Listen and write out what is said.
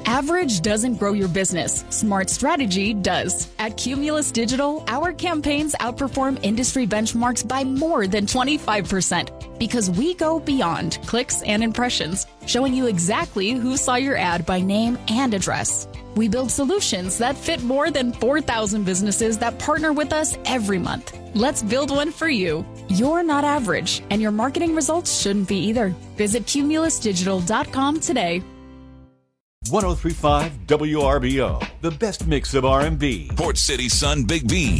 Average doesn't grow your business. Smart strategy does. At Cumulus Digital, our campaigns outperform industry benchmarks by more than 25% because we go beyond clicks and impressions, showing you exactly who saw your ad by name and address. We build solutions that fit more than 4,000 businesses that partner with us every month. Let's build one for you. You're not average, and your marketing results shouldn't be either. Visit cumulusdigital.com today. 103.5 WRBO, the best mix of R&B. Port City Sun Big B.